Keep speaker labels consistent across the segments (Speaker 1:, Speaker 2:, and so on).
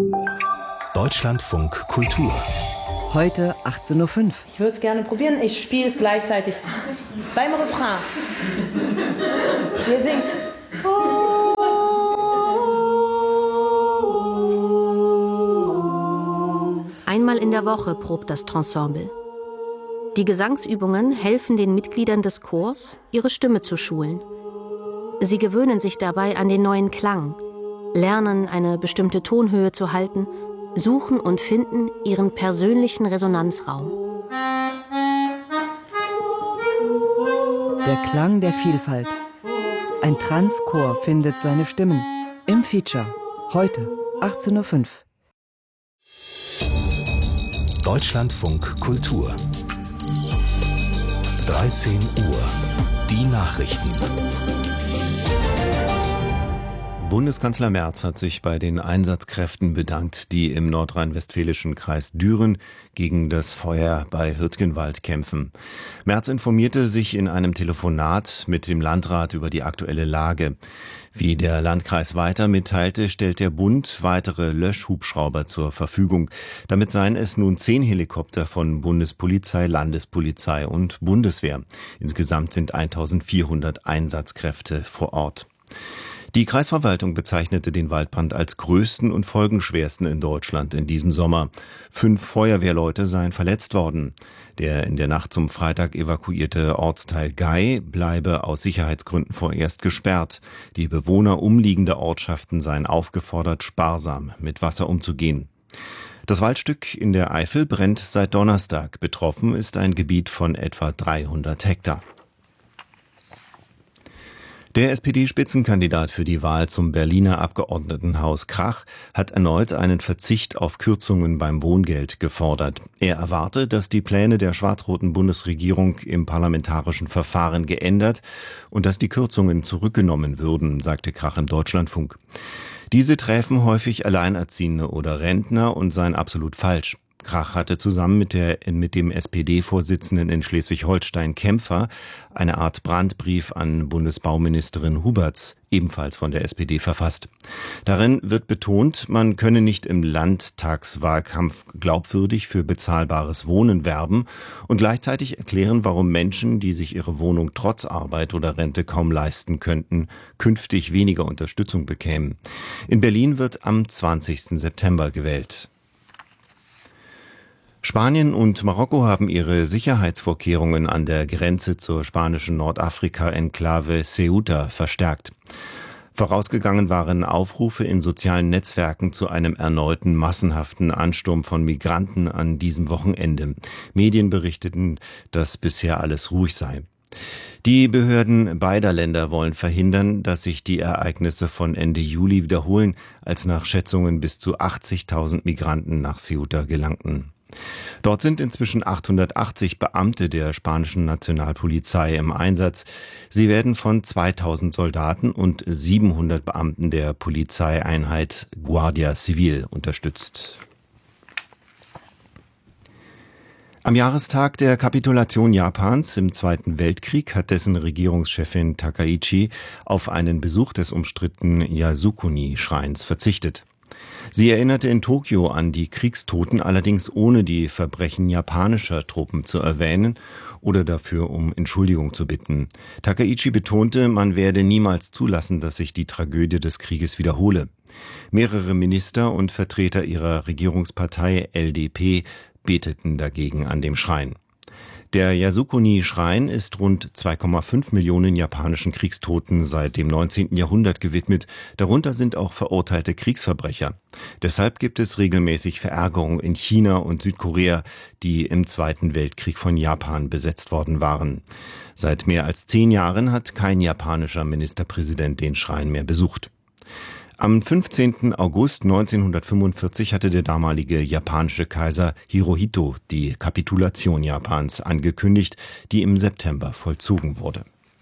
Speaker 1: Deutschlandfunk Kultur.
Speaker 2: Heute 18.05 Uhr.
Speaker 3: Ich würde es gerne probieren. Ich spiele es gleichzeitig beim Refrain. Ihr singt.
Speaker 4: Einmal in der Woche probt das Ensemble. Die Gesangsübungen helfen den Mitgliedern des Chors, ihre Stimme zu schulen. Sie gewöhnen sich dabei an den neuen Klang, lernen, eine bestimmte Tonhöhe zu halten, suchen und finden ihren persönlichen Resonanzraum.
Speaker 2: Der Klang der Vielfalt. Ein Transchor findet seine Stimmen. Im Feature. Heute 18.05 Uhr.
Speaker 1: Deutschlandfunk Kultur. 13 Uhr. Die Nachrichten.
Speaker 5: Bundeskanzler Merz hat sich bei den Einsatzkräften bedankt, die im nordrhein-westfälischen Kreis Düren gegen das Feuer bei Hürtgenwald kämpfen. Merz informierte sich in einem Telefonat mit dem Landrat über die aktuelle Lage. Wie der Landkreis weiter mitteilte, stellt der Bund weitere Löschhubschrauber zur Verfügung. Damit seien es nun 10 Helikopter von Bundespolizei, Landespolizei und Bundeswehr. Insgesamt sind 1400 Einsatzkräfte vor Ort. Die Kreisverwaltung bezeichnete den Waldbrand als größten und folgenschwersten in Deutschland in diesem Sommer. 5 Feuerwehrleute seien verletzt worden. Der in der Nacht zum Freitag evakuierte Ortsteil Gay bleibe aus Sicherheitsgründen vorerst gesperrt. Die Bewohner umliegender Ortschaften seien aufgefordert, sparsam mit Wasser umzugehen. Das Waldstück in der Eifel brennt seit Donnerstag. Betroffen ist ein Gebiet von etwa 300 Hektar. Der SPD-Spitzenkandidat für die Wahl zum Berliner Abgeordnetenhaus Krach hat erneut einen Verzicht auf Kürzungen beim Wohngeld gefordert. Er erwarte, dass die Pläne der schwarz-roten Bundesregierung im parlamentarischen Verfahren geändert und dass die Kürzungen zurückgenommen würden, sagte Krach im Deutschlandfunk. Diese träfen häufig Alleinerziehende oder Rentner und seien absolut falsch. Krach hatte zusammen mit dem SPD-Vorsitzenden in Schleswig-Holstein Kämpfer eine Art Brandbrief an Bundesbauministerin Huberts, ebenfalls von der SPD, verfasst. Darin wird betont, man könne nicht im Landtagswahlkampf glaubwürdig für bezahlbares Wohnen werben und gleichzeitig erklären, warum Menschen, die sich ihre Wohnung trotz Arbeit oder Rente kaum leisten könnten, künftig weniger Unterstützung bekämen. In Berlin wird am 20. September gewählt. Spanien und Marokko haben ihre Sicherheitsvorkehrungen an der Grenze zur spanischen Nordafrika-Enklave Ceuta verstärkt. Vorausgegangen waren Aufrufe in sozialen Netzwerken zu einem erneuten massenhaften Ansturm von Migranten an diesem Wochenende. Medien berichteten, dass bisher alles ruhig sei. Die Behörden beider Länder wollen verhindern, dass sich die Ereignisse von Ende Juli wiederholen, als nach Schätzungen bis zu 80.000 Migranten nach Ceuta gelangten. Dort sind inzwischen 880 Beamte der spanischen Nationalpolizei im Einsatz. Sie werden von 2000 Soldaten und 700 Beamten der Polizeieinheit Guardia Civil unterstützt. Am Jahrestag der Kapitulation Japans im Zweiten Weltkrieg hat dessen Regierungschefin Takaichi auf einen Besuch des umstrittenen Yasukuni-Schreins verzichtet. Sie erinnerte in Tokio an die Kriegstoten, allerdings ohne die Verbrechen japanischer Truppen zu erwähnen oder dafür um Entschuldigung zu bitten. Takaichi betonte, man werde niemals zulassen, dass sich die Tragödie des Krieges wiederhole. Mehrere Minister und Vertreter ihrer Regierungspartei LDP beteten dagegen an dem Schrein. Der Yasukuni-Schrein ist rund 2,5 Millionen japanischen Kriegstoten seit dem 19. Jahrhundert gewidmet. Darunter sind auch verurteilte Kriegsverbrecher. Deshalb gibt es regelmäßig Verärgerung in China und Südkorea, die im Zweiten Weltkrieg von Japan besetzt worden waren. Seit mehr als 10 Jahren hat kein japanischer Ministerpräsident den Schrein mehr besucht. Am 15. August 1945 hatte der damalige japanische Kaiser Hirohito die Kapitulation Japans angekündigt, die im September vollzogen wurde.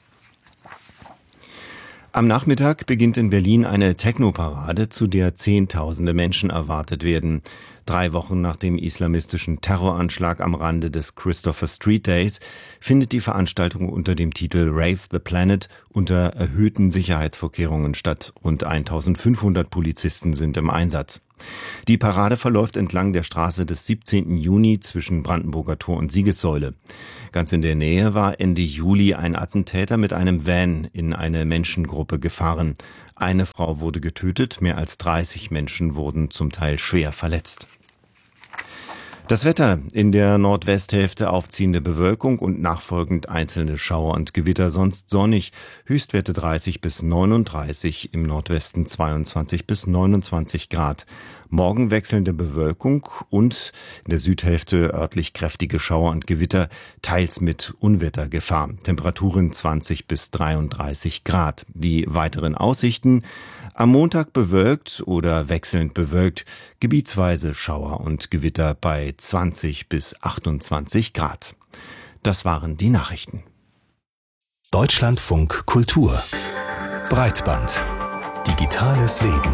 Speaker 5: Am Nachmittag beginnt in Berlin eine Techno-Parade, zu der Zehntausende Menschen erwartet werden. 3 Wochen nach dem islamistischen Terroranschlag am Rande des Christopher Street Days findet die Veranstaltung unter dem Titel Rave the Planet unter erhöhten Sicherheitsvorkehrungen statt. Rund 1500 Polizisten sind im Einsatz. Die Parade verläuft entlang der Straße des 17. Juni zwischen Brandenburger Tor und Siegessäule. Ganz in der Nähe war Ende Juli ein Attentäter mit einem Van in eine Menschengruppe gefahren. Eine Frau wurde getötet, mehr als 30 Menschen wurden zum Teil schwer verletzt. Das Wetter: in der Nordwesthälfte aufziehende Bewölkung und nachfolgend einzelne Schauer und Gewitter, sonst sonnig. Höchstwerte 30 bis 39, im Nordwesten 22 bis 29 Grad. Morgen wechselnde Bewölkung und in der Südhälfte örtlich kräftige Schauer und Gewitter, teils mit Unwettergefahr. Temperaturen 20 bis 33 Grad. Die weiteren Aussichten: am Montag bewölkt oder wechselnd bewölkt, gebietsweise Schauer und Gewitter bei 20 bis 28 Grad. Das waren die Nachrichten.
Speaker 1: Deutschlandfunk Kultur. Breitband. Digitales Leben.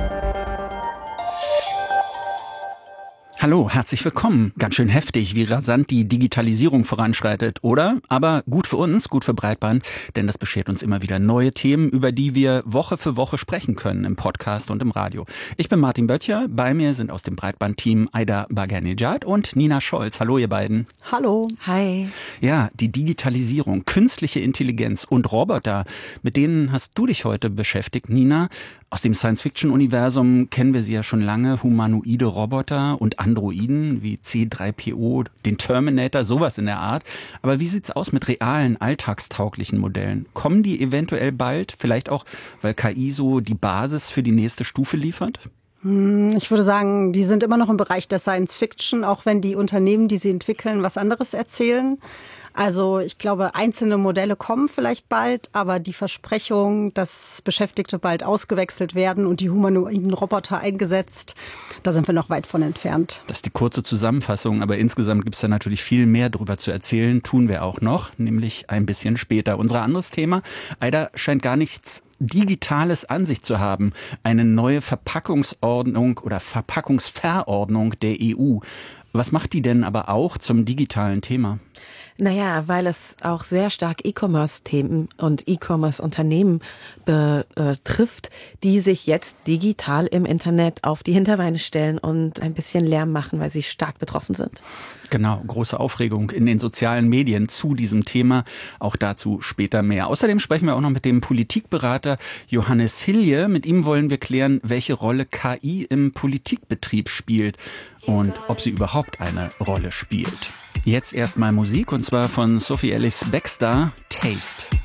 Speaker 6: Hallo, herzlich willkommen. Ganz schön heftig, wie rasant die Digitalisierung voranschreitet, oder? Aber gut für uns, gut für Breitband, denn das beschert uns immer wieder neue Themen, über die wir Woche für Woche sprechen können im Podcast und im Radio. Ich bin Martin Böttcher, bei mir sind aus dem Breitband-Team Aida Bagernejad und Nina Scholz. Hallo ihr beiden.
Speaker 2: Hallo.
Speaker 7: Hi.
Speaker 6: Ja, die Digitalisierung, künstliche Intelligenz und Roboter, mit denen hast du dich heute beschäftigt, Nina. Aus dem Science-Fiction-Universum kennen wir sie ja schon lange, humanoide Roboter und Androiden wie C3PO, den Terminator, sowas in der Art. Aber wie sieht's aus mit realen, alltagstauglichen Modellen? Kommen die eventuell bald? Vielleicht auch, weil KI so die Basis für die nächste Stufe liefert?
Speaker 7: Ich würde sagen, die sind immer noch im Bereich der Science-Fiction, auch wenn die Unternehmen, die sie entwickeln, was anderes erzählen. Also ich glaube, einzelne Modelle kommen vielleicht bald, aber die Versprechung, dass Beschäftigte bald ausgewechselt werden und die humanoiden Roboter eingesetzt, da sind wir noch weit von entfernt.
Speaker 6: Das ist die kurze Zusammenfassung, aber insgesamt gibt es da natürlich viel mehr drüber zu erzählen, tun wir auch noch, nämlich ein bisschen später. Unser anderes Thema: Aida scheint gar nichts Digitales an sich zu haben. Eine neue Verpackungsordnung oder Verpackungsverordnung der EU. Was macht die denn aber auch zum digitalen Thema?
Speaker 8: Naja, weil es auch sehr stark E-Commerce-Themen und E-Commerce-Unternehmen betrifft, die sich jetzt digital im Internet auf die Hinterbeine stellen und ein bisschen Lärm machen, weil sie stark betroffen sind.
Speaker 6: Genau, große Aufregung in den sozialen Medien zu diesem Thema. Auch dazu später mehr. Außerdem sprechen wir auch noch mit dem Politikberater Johannes Hilje. Mit ihm wollen wir klären, welche Rolle KI im Politikbetrieb spielt und ob sie überhaupt eine Rolle spielt. Jetzt erstmal Musik, und zwar von Sophie Ellis-Bextor, Taste.